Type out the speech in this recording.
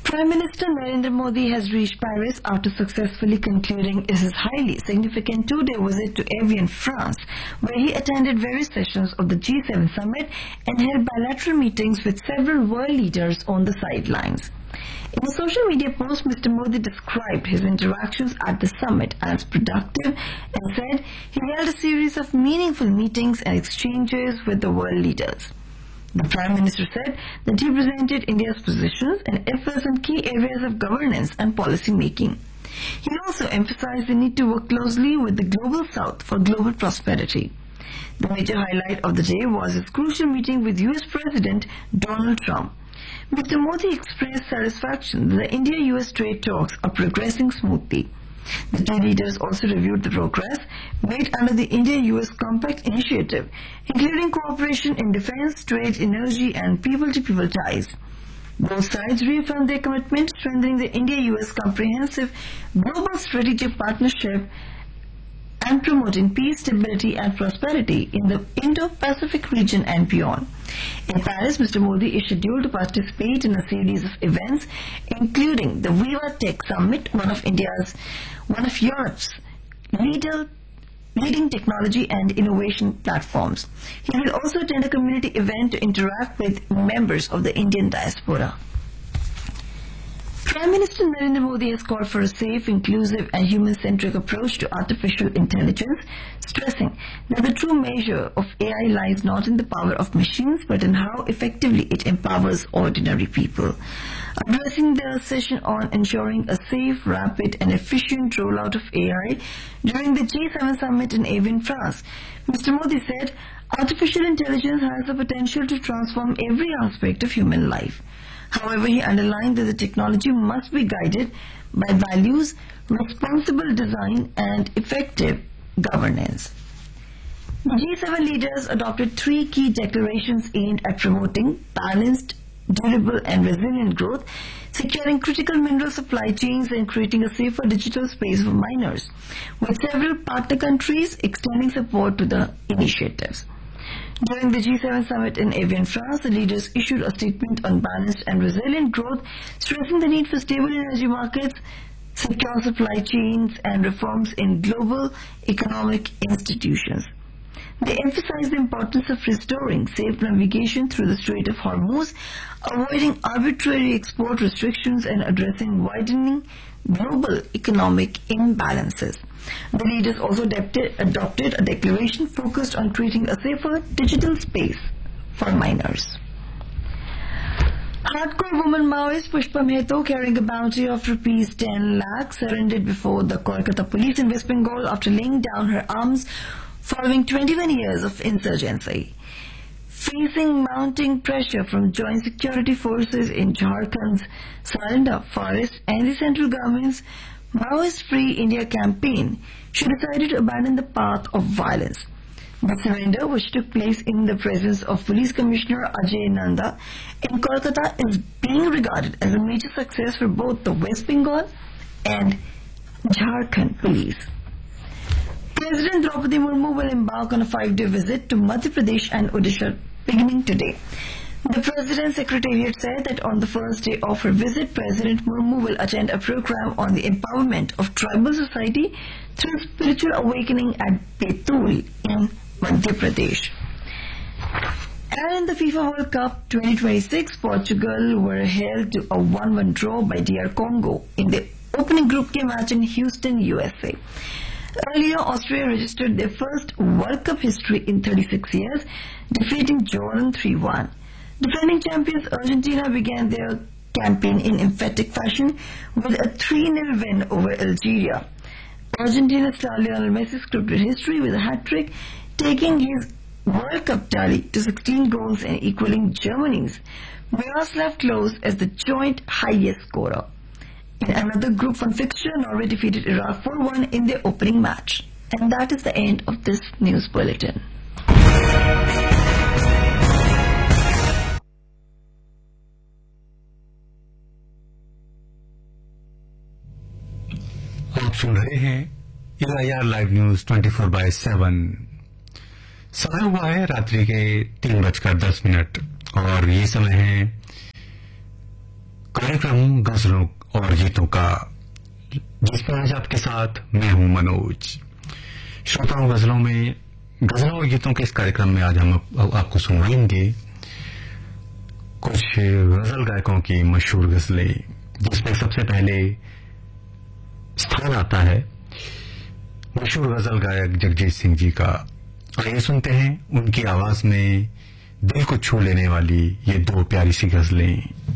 Prime Minister Narendra Modi has reached Paris after successfully concluding his highly significant two-day visit to Evian, France, where he attended various sessions of the G7 summit and held bilateral meetings with several world leaders on the sidelines. In a social media post, Mr. Modi described his interactions at the summit as productive and said he held a series of meaningful meetings and exchanges with the world leaders. The Prime Minister said that he presented India's positions and efforts in key areas of governance and policy making. He also emphasized the need to work closely with the Global South for global prosperity. The major highlight of the day was his crucial meeting with US President Donald Trump. Mr. Modi expressed satisfaction that the India-US trade talks are progressing smoothly. The two leaders also reviewed the progress made under the India-US Compact Initiative, including cooperation in defense, trade, energy, and people-to-people ties. Both sides reaffirmed their commitment to strengthening the India-US comprehensive global strategic partnership and promoting peace, stability, and prosperity in the Indo-Pacific region and beyond. In Paris, Mr. Modi is scheduled to participate in a series of events, including the Viva Tech Summit, one of Europe's leading technology and innovation platforms. He will also attend a community event to interact with members of the Indian diaspora. Prime Minister Narendra Modi has called for a safe, inclusive and human-centric approach to artificial intelligence, stressing that the true measure of AI lies not in the power of machines but in how effectively it empowers ordinary people. Addressing the session on ensuring a safe, rapid and efficient rollout of AI during the G7 summit in Evian, France, Mr. Modi said, artificial intelligence has the potential to transform every aspect of human life. However, he underlined that the technology must be guided by values, responsible design and effective governance. The G7 leaders adopted three key declarations aimed at promoting balanced, durable and resilient growth, securing critical mineral supply chains and creating a safer digital space for miners, with several partner countries extending support to the initiatives. During the G7 summit in Evian, France, the leaders issued a statement on balanced and resilient growth, stressing the need for stable energy markets, secure supply chains, and reforms in global economic institutions. They emphasized the importance of restoring safe navigation through the Strait of Hormuz, avoiding arbitrary export restrictions, and addressing widening global economic imbalances. The leaders also adopted a declaration focused on creating a safer digital space for miners. Hardcore woman Maoist Pushpa Mehto, carrying a bounty of rupees 10 lakh, surrendered before the Kolkata police in West Bengal after laying down her arms following 21 years of insurgency. Facing mounting pressure from joint security forces in Jharkhand's Saranda forest and the central government's Maoist Free India campaign, she decided to abandon the path of violence. The surrender, which took place in the presence of Police Commissioner Ajay Nanda in Kolkata, is being regarded as a major success for both the West Bengal and Jharkhand police. President Draupadi Murmu will embark on a 5-day visit to Madhya Pradesh and Odisha beginning today. The President's Secretariat said that on the first day of her visit, President Murmu will attend a program on the empowerment of tribal society through spiritual awakening at Betul in Madhya Pradesh. And in the FIFA World Cup 2026, Portugal were held to a 1-1 draw by DR Congo in the opening group game match in Houston, USA. Earlier, Austria registered their first World Cup history in 36 years, defeating Jordan 3-1. Defending champions Argentina began their campaign in emphatic fashion with a 3-0 win over Algeria. Argentina star Lionel Messi scripted history with a hat-trick, taking his World Cup tally to 16 goals and equaling Germany's Miroslav Klose as the joint highest scorer. In another Group 1 fixture, Norway defeated Iraq 4-1 in their opening match. And that is the end of this news bulletin. आप सुन रहे हैं EIR live news 24/7। समय हुआ है रात्रि के 3:10 और ये समय है कार्यक्रम गजलों और गीतों का, जिसमें आज आपके साथ मैं हूं मनोज। श्रोताओं, गजलों और गीतों के इस कार्यक्रम में आज हम आपको सुनाएंगे कुछ गजल गायकों की मशहूर गजलें, जिसमें सबसे पहले स्थान आता है मशहूर गजल गायक जगजीत सिंह जी का। आइए सुनते हैं उनकी आवाज में दिल को छू लेने वाली ये दो प्यारी सी गजलें।